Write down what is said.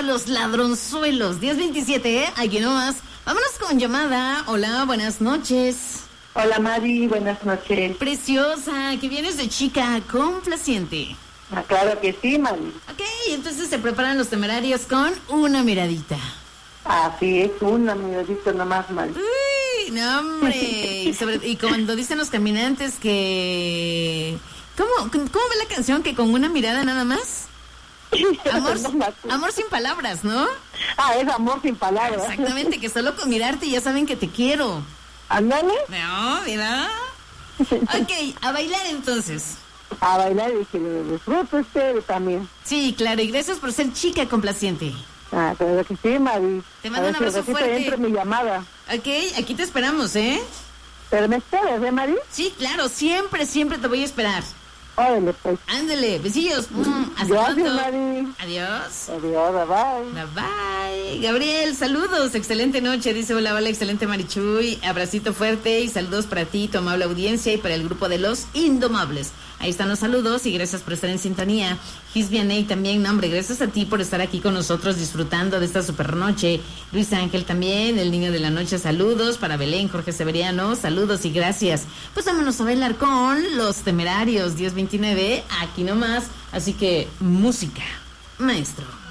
los ladronzuelos. 10:27, ¿eh? Aquí nomás. Vámonos con llamada. Hola, buenas noches. Hola, Mari, buenas noches. Preciosa, que vienes de chica complaciente. Ah, claro que sí, Mari. Ok, entonces se preparan los temerarios con una miradita. Así es, una miradita nomás, Mari. Uy, no, hombre. Y cuando dicen los caminantes que... ¿Cómo va la canción? ¿Que con una mirada nada más? Amor sin palabras, ¿no? Ah, es amor sin palabras. Exactamente, que solo con mirarte ya saben que te quiero. Ándale. No, mira. Ok, a bailar entonces. A bailar y que lo disfruto usted también. Sí, claro, y gracias por ser chica complaciente. Ah, claro que sí, Mari. Te mando un abrazo fuerte. Entre mi llamada. Ok, aquí te esperamos, ¿eh? Pero me esperas, ¿eh, Mari? Sí, claro, siempre te voy a esperar. Órale, pues. Ándale, besillos. Hasta Gracias, pronto. Mari. Adiós. Adiós, bye. Bye bye. Gabriel, saludos, excelente noche. Dice hola, excelente Marichuy. Abracito fuerte y saludos para ti, tu amable audiencia y para el grupo de los Indomables. Ahí están los saludos y gracias por estar en sintonía. Gis Vianey también, no, hombre, gracias a ti por estar aquí con nosotros disfrutando de esta super noche. Luis Ángel también, el niño de la noche, saludos para Belén, Jorge Severiano, saludos y gracias. Pues vámonos a bailar con los Temerarios, 10:29, aquí nomás. Así que música, maestro.